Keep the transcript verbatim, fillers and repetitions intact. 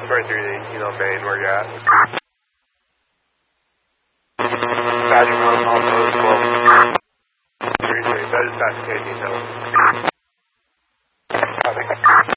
twenty-three to eighteen on Main, where you at? Badger one, also twelve. three three, that is past K details. Copy.